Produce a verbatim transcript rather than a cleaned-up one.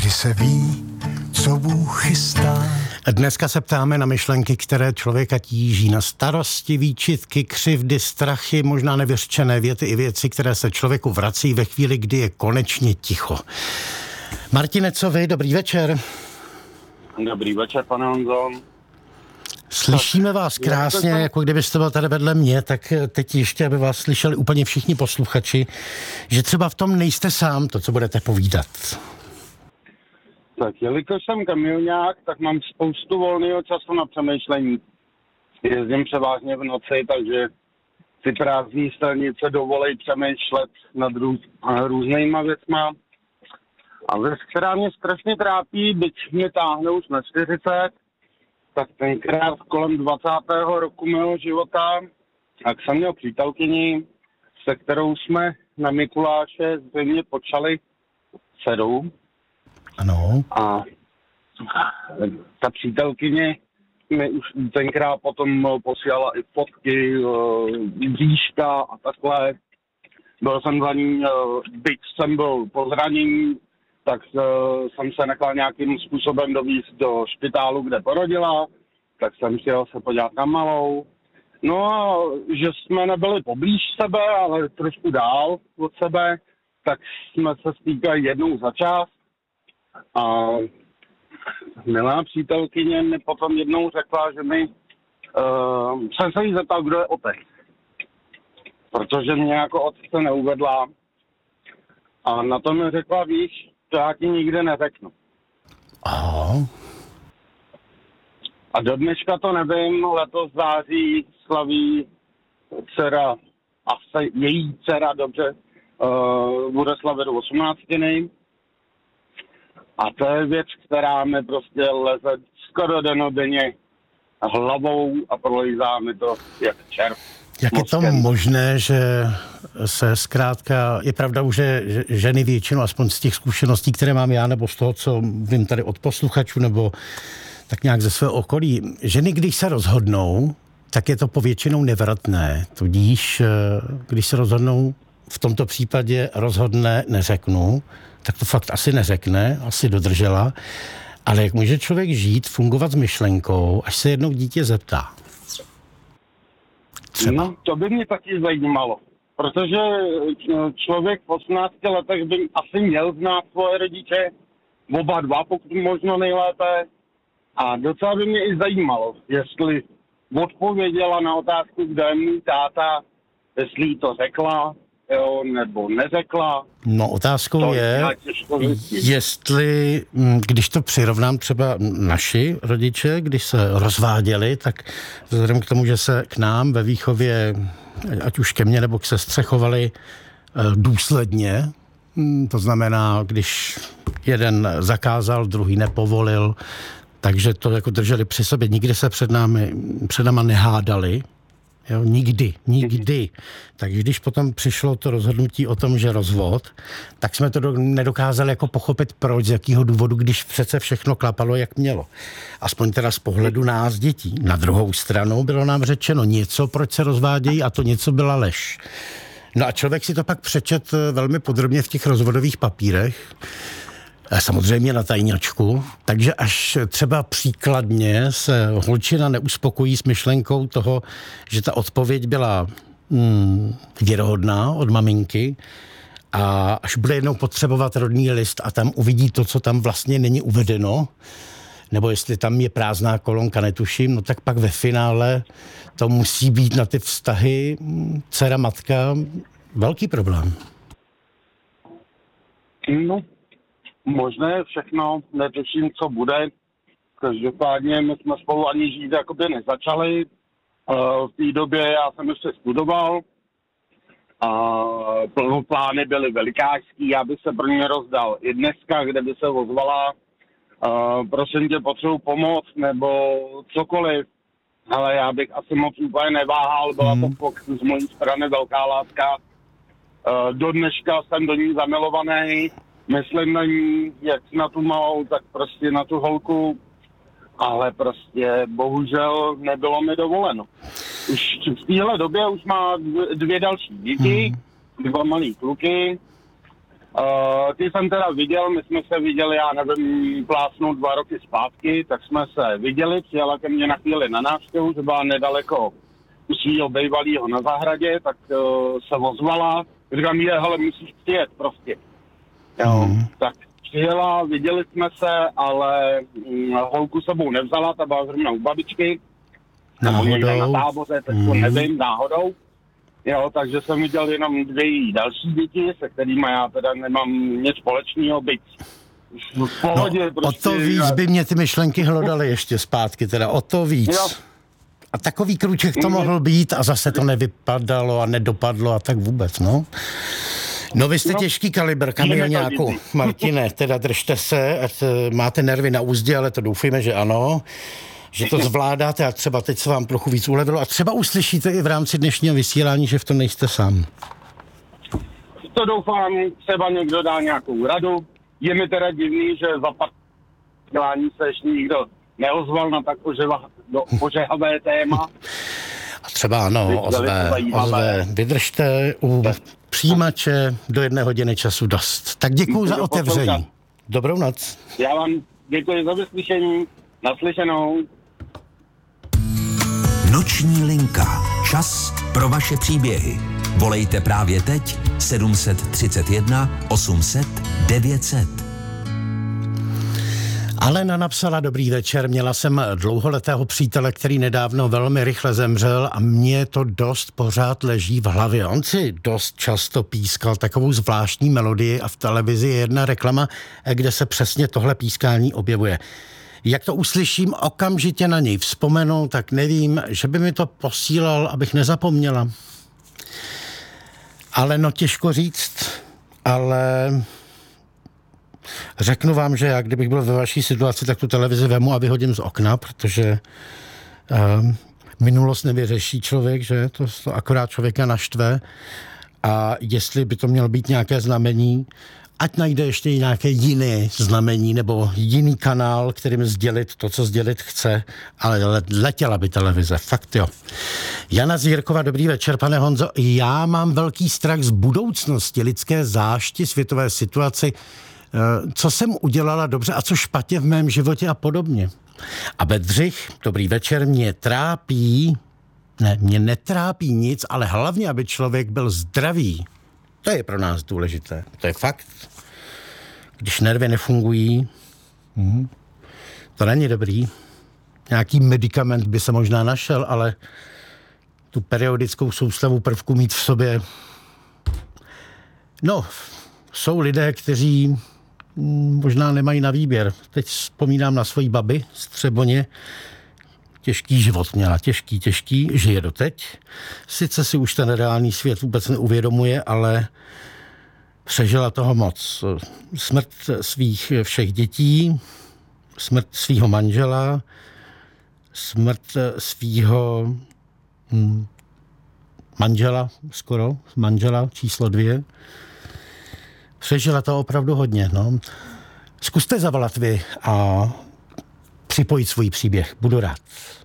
kdy se ví, co Bůh chystá. Dneska se ptáme na myšlenky, které člověka tíží, na starosti, výčitky, křivdy, strachy, možná nevyřčené věty i věci, které se člověku vrací ve chvíli, kdy je konečně ticho. Martine, co vy? Dobrý večer. Dobrý večer, pane Honzo. Slyšíme vás krásně, jako kdybyste byl tady vedle mě, tak teď ještě, aby vás slyšeli úplně všichni posluchači, že třeba v tom nejste sám, to, co budete povídat. Tak jelikož jsem kamionák, tak mám spoustu volného času na přemýšlení. Jezdím převážně v noci, takže ty prázdné stanice dovolej přemýšlet nad růz, různýma věcma. A věc, která mě strašně trápí, byť mě táhne už na čtyřicet, tak tenkrát kolem dvacátého roku mého života, tak jsem měl přítelkyni, se kterou jsme na Mikuláše zřejmě počali dceru. Ano. A ta přítelkyně mi už tenkrát potom posílala i fotky, bříška a takhle. Byl jsem za ní, byť jsem byl po zranění, tak jsem se nechal nějakým způsobem dovízt do špitálu, kde porodila, tak jsem chtěl se podívat na malou. No a že jsme nebyli poblíž sebe, ale trošku dál od sebe, tak jsme se stýkali jednou za čas. A milá přítelkyně mi potom jednou řekla, že mi, uh, jsem se jí zeptal, kdo je otec. Protože mě jako otce neuvedla. A na to mi řekla, víš, to já ti nikdy neřeknu. Aha. A do dneška to nevím, letos září slaví dcera, asi její dcera, dobře, uh, bude slavit osmnáctiny. A to je věc, která mi prostě leze skoro denodenně hlavou a prolejzá mi to jak červ. Jak je to možné, že se zkrátka, je pravda už, že ženy většinou, aspoň z těch zkušeností, které mám já, nebo z toho, co vím tady od posluchačů, nebo tak nějak ze svého okolí, ženy, když se rozhodnou, tak je to povětšinou nevratné. Tudíž, když se rozhodnou, v tomto případě rozhodne, neřeknu, tak to fakt asi neřekne, asi dodržela. Ale jak může člověk žít, fungovat s myšlenkou, až se jednou dítě zeptá? Třeba. No, to by mě taky zajímalo. Protože člověk v osmnácti letech by asi měl znát svoje rodiče, oba dva, pokud možno nejlépe. A docela by mě i zajímalo, jestli odpověděla na otázku, kde je můj táta, jestli jí to řekla, jo, nebo neřekla. No otázkou to je, jestli, když to přirovnám třeba naši rodiče, když se rozváděli, tak vzhledem k tomu, že se k nám ve výchově, ať už ke mně nebo k sestře, chovali důsledně, to znamená, když jeden zakázal, druhý nepovolil, takže to jako drželi při sobě, nikdy se před námi, před náma nehádali, jo, nikdy, nikdy. Takže když potom přišlo to rozhodnutí o tom, že rozvod, tak jsme to do, nedokázali jako pochopit, proč, z jakého důvodu, když přece všechno klapalo, jak mělo. Aspoň teda z pohledu nás dětí. Na druhou stranu bylo nám řečeno něco, proč se rozvádějí, a to něco byla lež. No a člověk si to pak přečet velmi podrobně v těch rozvodových papírech, samozřejmě na tajňačku, takže až třeba příkladně se holčina neuspokojí s myšlenkou toho, že ta odpověď byla hmm, věrohodná od maminky, a až bude jednou potřebovat rodný list a tam uvidí to, co tam vlastně není uvedeno, nebo jestli tam je prázdná kolonka, netuším, no tak pak ve finále to musí být na ty vztahy dcera, matka velký problém. No. Možné všechno, netuším, co bude. Každopádně my jsme spolu ani žít jakoby nezačali. V té době já jsem ještě studoval a plány byly velikářský, já bych se pro ně rozdal i dneska, kde by se ozvala, prosím tě, potřebuji pomoc nebo cokoliv. Ale já bych asi moc úplně neváhal, byla to z mojí strany velká láska. Do dneška jsem do ní zamilovaný. Myslím na ní, jak na tu malou, tak prostě na tu holku, ale prostě bohužel nebylo mi dovoleno. Už v téhle době už má dvě další děti, dva malý kluky Uh, ty jsem teda viděl, my jsme se viděli, já nevím, plásnout dva roky zpátky, tak jsme se viděli, přijela ke mně na chvíli na návštěvu, že byla nedaleko u svýho bývalýho na zahradě, tak uh, se ozvala, říkám, je, hele, musíš přijet prostě. Jo, mm. tak přijela, viděli jsme se, ale mm, holku sebou nevzala, ta byla zrovna u babičky, nebo někde na táboře, teď mm. nevím, náhodou. Jo, takže jsem viděl jenom dvě její další děti, se kterými já teda nemám nic společného, byť v pohodě. No, prostě, o to víc by mě ty myšlenky hlodaly ještě zpátky, teda o to víc. Jo. A takový krůček to mohl být a zase to nevypadalo a nedopadlo a tak vůbec, no. No vy jste no, těžký kalibr, kamioňáku. Martine, teda držte se, ať máte nervy na úzdě, ale to doufejme, že ano. Že to zvládáte a třeba teď se vám trochu víc ulevilo a třeba uslyšíte i v rámci dnešního vysílání, že v tom nejste sám. To doufám, třeba někdo dá nějakou radu. Je mi teda divný, že za patlání se ještě nikdo neozval na tak ožehavé téma. A třeba ano, ozve, ozve, vydržte u přijímače do jedné hodiny času dost. Tak děkuju za otevření. Dobrou noc. Já vám děkuji za vyslyšení. Naslyšenou. Noční linka. Čas pro vaše příběhy. Volejte právě teď sedm set třicet jedna osm set devět set. Alena napsala: dobrý večer, měla jsem dlouholetého přítele, který nedávno velmi rychle zemřel a mně to dost pořád leží v hlavě. On si dost často pískal takovou zvláštní melodii a v televizi je jedna reklama, kde se přesně tohle pískání objevuje. Jak to uslyším, okamžitě na něj vzpomenu, tak nevím, že by mi to posílal, abych nezapomněla. Ale no těžko říct, ale řeknu vám, že já, kdybych byl ve vaší situaci, tak tu televizi vemu a vyhodím z okna, protože uh, minulost nevyřeší člověk, že to, to akorát člověka naštve a jestli by to mělo být nějaké znamení, ať najde ještě nějaké jiné znamení nebo jiný kanál, kterým sdělit to, co sdělit chce, ale letěla by televize, fakt jo. Jana Zírková, dobrý večer, pane Honzo. Já mám velký strach z budoucnosti, lidské zášti, světové situaci, co jsem udělala dobře a co špatně v mém životě a podobně. A Bedřich, dobrý večer, mě trápí, ne, mě netrápí nic, ale hlavně, aby člověk byl zdravý. To je pro nás důležité. To je fakt. Když nervy nefungují, mm, to není dobrý. Nějaký medikament by se možná našel, ale tu periodickou soustavu prvků mít v sobě. No, jsou lidé, kteří mm, možná nemají na výběr. Teď vzpomínám na svoji babi z Třeboně. Těžký život měla, těžký, těžký, žije doteď. Sice si už ten reálný svět vůbec neuvědomuje, ale přežila toho moc. Smrt svých všech dětí, smrt svýho manžela, smrt svýho hm, manžela, skoro, manžela číslo dvě. Přežila to opravdu hodně, no. Zkuste zavolat vy a připojit svůj příběh. Budu rád.